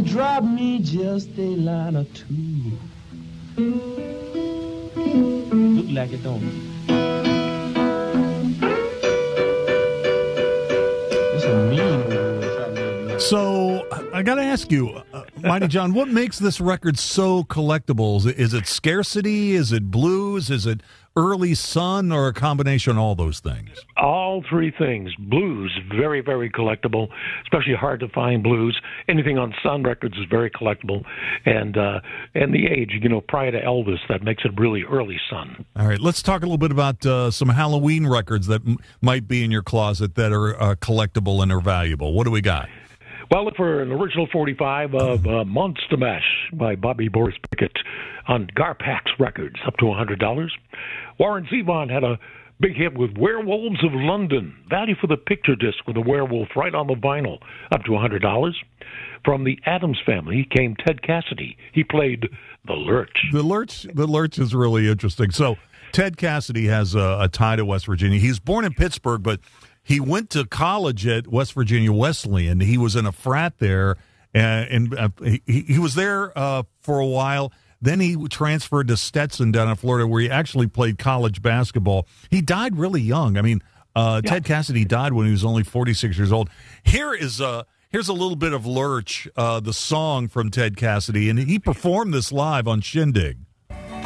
drop me just a line or two. Look like it, don't it? It's a mean word. So I got to ask you, Mighty John, what makes this record so collectible? Is it scarcity? Is it blues? Is it early Sun, or a combination of all those things? All three things. Blues, very, very collectible, especially hard to find blues. Anything on Sun Records is very collectible. And the age, prior to Elvis, that makes it really early Sun. All right, let's talk a little bit about some Halloween records that might be in your closet that are collectible and are valuable. What do we got? Well, look for an original 45 of Monster Mash by Bobby Boris Pickett on Garpax Records, up to $100. Warren Zevon had a big hit with Werewolves of London. Value for the picture disc with a werewolf right on the vinyl, up to $100. From the Addams Family came Ted Cassidy. He played the Lurch. The Lurch is really interesting. So Ted Cassidy has a tie to West Virginia. He's born in Pittsburgh, but he went to college at West Virginia Wesleyan. He was in a frat there, and he was there for a while. Then he transferred to Stetson down in Florida, where he actually played college basketball. He died really young. I mean, Ted Cassidy died when he was only 46 years old. Here's a little bit of Lurch, the song from Ted Cassidy, and he performed this live on Shindig.